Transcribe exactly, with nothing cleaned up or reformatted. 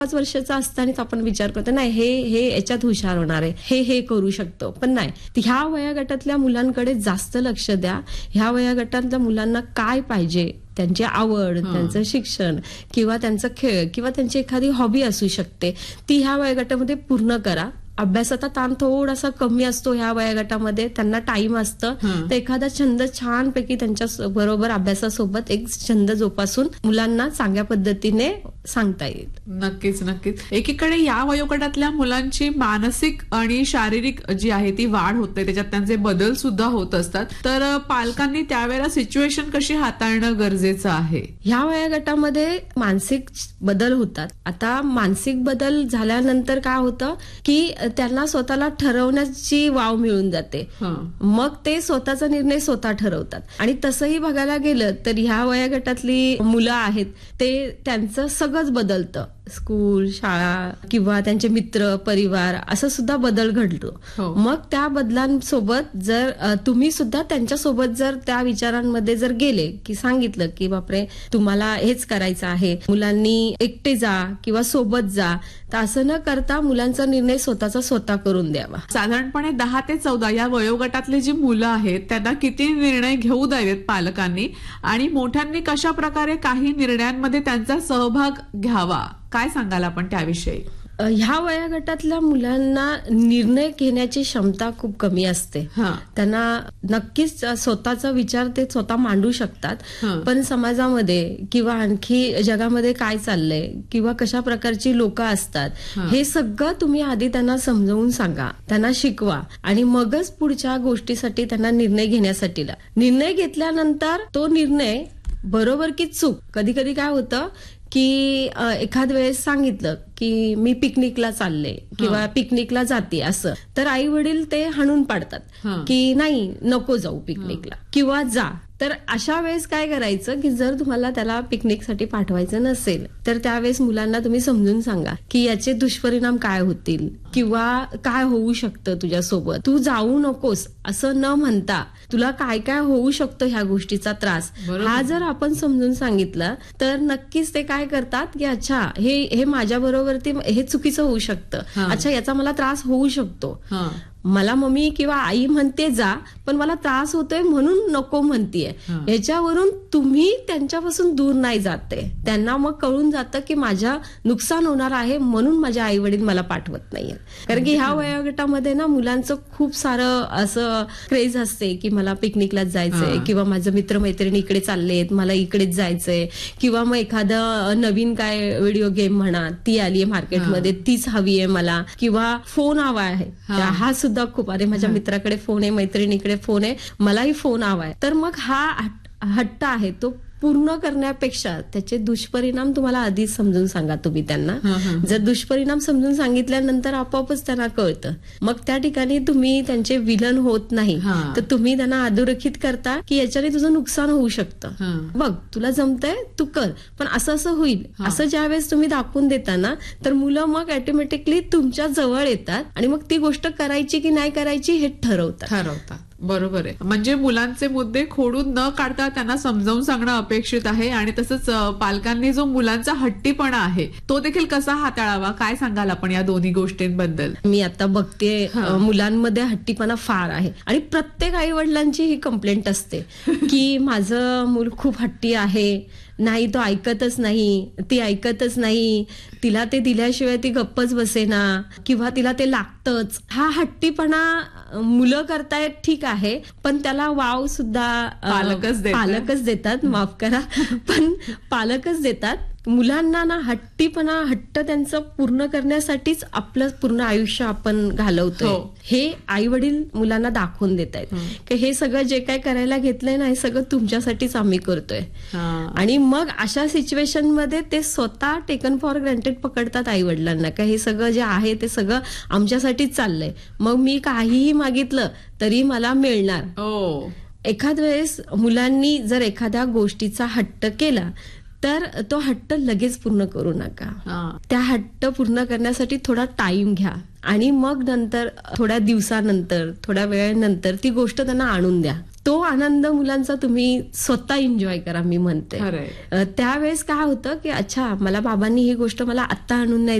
पाच वर्षाचा असतानाच आपण विचार करतो नाही हे हे याच्यात हुशार होणार आहे, हे हे करू शकतो. पण नाही, ह्या वयोगटातल्या मुलांकडे जास्त लक्ष द्या. ह्या वयोगटातल्या मुलांना काय पाहिजे, त्यांची आवड, त्यांचं शिक्षण किंवा त्यांचा खेळ किंवा त्यांची एखादी हॉबी असू शकते, ती ह्या वयोगटामध्ये पूर्ण करा. अभ्यासाचा ताण थोडासा कमी असतो ह्या वयोगटामध्ये, त्यांना टाइम असतं, तर एखादा छंद छानपैकी त्यांच्या बरोबर अभ्यासासोबत एक छंद जोपासून मुलांना चांगल्या पद्धतीने सांगता येईल. नक्कीच नक्कीच. एकीकडे या वयोगटातल्या मुलांची मानसिक आणि शारीरिक जी आहे ती वाढ होते, त्याच्यात त्यांचे बदल सुद्धा होत असतात. तर पालकांनी त्यावेळेला सिच्युएशन कशी हाताळणं गरजेचं आहे? ह्या वयोगटामध्ये मानसिक बदल होतात. आता मानसिक बदल झाल्यानंतर काय होतं की त्यांना स्वतःला ठरवण्याची वाव मिळून जाते. मग ते स्वतःचा निर्णय स्वतः ठरवतात. आणि तसंही बघायला गेलं तर ह्या वयोगटातली मुलं आहेत ते त्यांचं सगळंच बदलतं. स्कूल, शाळा किंवा त्यांचे मित्र, परिवार असं सुद्धा बदल घडतो. मग त्या बदलांसोबत जर तुम्ही सुद्धा त्यांच्यासोबत जर त्या विचारांमध्ये जर गेले की सांगितलं की बापरे तुम्हाला हेच करायचं आहे, मुलांनी एकटे जा किंवा सोबत जा, तर असं न करता मुलांचा निर्णय स्वतःचा स्वतः करून द्यावा. साधारणपणे दहा ते चौदा या वयोगटातली जी मुलं आहेत त्यांना किती निर्णय घेऊ द्यावेत पालकांनी, आणि मोठ्यांनी कशा प्रकारे काही निर्णयांमध्ये त्यांचा सहभाग घ्यावा, काय सांगाल आपण त्याविषयी? ह्या वयोगटातल्या मुलांना निर्णय घेण्याची क्षमता खूप कमी असते. त्यांना नक्कीच स्वतःचा विचार ते स्वतः मांडू शकतात, पण समाजामध्ये किंवा आणखी जगामध्ये काय चाललंय किंवा कशा प्रकारची लोक असतात हे सगळं तुम्ही आधी त्यांना समजावून सांगा, त्यांना शिकवा, आणि मगच पुढच्या गोष्टीसाठी त्यांना निर्णय घेण्यासाठी निर्णय घेतल्यानंतर तो निर्णय बरोबर की चूक, कधी कधी काय होतं की एखाद वेळेस सांगितलं की मी पिकनिकला चालले किंवा पिकनिकला जाते असं, तर आई वडील ते हाणून पाडतात की नाही नको जाऊ पिकनिकला किंवा जा. तर अशा वेळेस काय करायचं की जर तुम्हाला त्याला पिकनिकसाठी पाठवायचं नसेल तर त्यावेळेस मुलांना तुम्ही समजून सांगा की याचे दुष्परिणाम काय होतील किंवा काय होऊ शकतं तुझ्यासोबत, तू जाऊ नकोस असं न म्हणता तुला काय काय होऊ शकतं ह्या गोष्टीचा त्रास, हा जर आपण समजून सांगितलं तर नक्कीच ते काय करतात की अच्छा हे हे माझ्या बरोबरती हे चुकीचं होऊ शकतं, अच्छा याचा मला त्रास होऊ शकतो, मला मम्मी किंवा आई म्हणते जा पण मला त्रास होतोय म्हणून नको म्हणतीये, याच्यावरून तुम्ही त्यांच्यापासून दूर नाही जाते. त्यांना मग कळून जातं की माझ्या नुकसान होणार आहे म्हणून माझ्या आई वडील मला पाठवत नाहीये. कारण की ह्या वयोगटामध्ये ना मुलांचं खूप सारं असं क्रेज असते की मला पिकनिकलाच जायचंय किंवा माझं मित्रमैत्रिणी इकडे चाललेत मला इकडेच जायचंय, किंवा मग एखादं नवीन काय व्हिडिओ गेम म्हणा ती आलीये मार्केटमध्ये तीच हवी आहे मला, किंवा फोन हवा आहे, हा सुद्धा खूप, अरे माझ्या मित्राकडे फोन आहे, मैत्रिणीकडे फोन आहे, मलाही फोन हवाय. तर मग हा हट्ट आहे तो पूर्ण करण्यापेक्षा त्याचे दुष्परिणाम तुम्हाला आधीच समजून सांगा तुम्ही त्यांना. जर दुष्परिणाम समजून सांगितल्यानंतर आपोआपच त्यांना कळतं, मग त्या ठिकाणी तुम्ही त्यांचे विलन होत नाही, तर तुम्ही त्यांना अधोरेखित करता की याच्याने तुझं नुकसान होऊ शकतं, बघ तुला जमतंय तू कर पण असं असं होईल, असं ज्यावेळेस तुम्ही दाखवून देता ना तर मुलं मग ऑटोमॅटिकली तुमच्या जवळ येतात आणि मग ती गोष्ट करायची की नाही करायची हे ठरवतात ठरवतात बरोबर आहे. म्हणजे मुलांचे मुद्दे खोडून न काढता त्यांना समजावून सांगणं अपेक्षित आहे, आणि तसंच पालकांनी जो मुलांचा हट्टीपणा आहे तो देखील कसा हाताळावा, काय सांगाल आपण या दोन्ही गोष्टींबद्दल? मी आता बघते मुलांमध्ये हट्टीपणा फार आहे आणि प्रत्येक आई वडिलांची ही कंप्लेंट असते की माझं मूल खूप हट्टी आहे, नाही तो ऐकतच नाही, ती ऐकतच नाही, तिला ते दिल्याशिवाय ती गप्पच बसेना किंवा तिला ते लागतच. हा हट्टीपणा मुलं करतायत ठीक आहे, पण त्याला वाव सुद्धा पालकच पालकच देतात, माफ करा पण पालकच देतात. मुलांना ना हट्टीपणा हट्ट त्यांचं पूर्ण करण्यासाठीच आपलं पूर्ण आयुष्य आपण घालवतोय हे आई वडील मुलांना दाखवून देत आहेत की हे सगळं जे काय करायला घेतलंय ना हे सगळं तुमच्यासाठीच आम्ही करतोय. आणि मग अशा सिच्युएशन मध्ये ते स्वतः टेकन फॉर ग्रँटेड पकडतात आई वडिलांना का हे सगळं जे आहे ते सगळं आमच्यासाठीच चाललंय, मग मी काहीही मागितलं तरी मला मिळणार. एखाद वेळेस मुलांनी जर एखाद्या गोष्टीचा हट्ट केला तर तो हट्ट लगेच पूर्ण करू नका, त्या हट्ट पूर्ण करण्यासाठी थोडा टाइम घ्या आणि मग नंतर थोड्या दिवसानंतर थोड्या वेळानंतर ती गोष्ट त्यांना आणून द्या. तो आनंद मुलांचा तुम्ही स्वतः एन्जॉय करा, मी म्हणते. त्यावेळेस काय होतं की अच्छा, मला बाबांनी ही गोष्ट मला आत्ता आणून नाही